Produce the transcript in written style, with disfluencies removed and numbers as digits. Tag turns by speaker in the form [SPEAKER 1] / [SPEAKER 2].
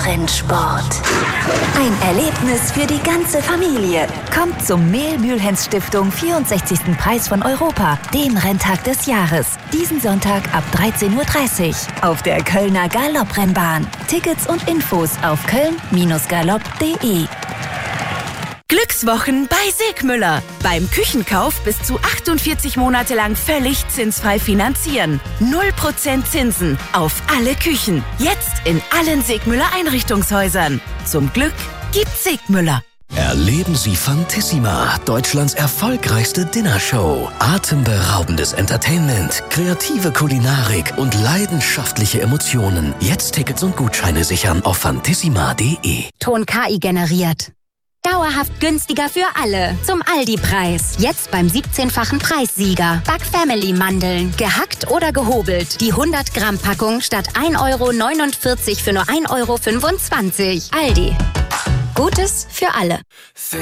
[SPEAKER 1] Rennsport. Ein Erlebnis für die ganze Familie. Kommt zum Mehl-Mühlhens-Stiftung 64. Preis von Europa, dem Renntag des Jahres. Diesen Sonntag ab 13:30 Uhr auf der Kölner Galopprennbahn. Tickets und Infos auf köln-galopp.de.
[SPEAKER 2] Glückswochen bei Segmüller. Beim Küchenkauf bis zu 48 Monate lang völlig zinsfrei finanzieren. 0% Zinsen auf alle Küchen. Jetzt in allen Segmüller Einrichtungshäusern. Zum Glück gibt's Segmüller.
[SPEAKER 3] Erleben Sie Fantissima, Deutschlands erfolgreichste Dinnershow. Atemberaubendes Entertainment, kreative Kulinarik und leidenschaftliche Emotionen. Jetzt Tickets und Gutscheine sichern auf fantissima.de.
[SPEAKER 4] Ton KI generiert. Dauerhaft günstiger für alle. Zum Aldi-Preis. Jetzt beim 17-fachen Preissieger. Back Family Mandeln. Gehackt oder gehobelt. Die 100-Gramm-Packung statt 1,49 € für nur 1,25 €. Aldi. Gutes für alle.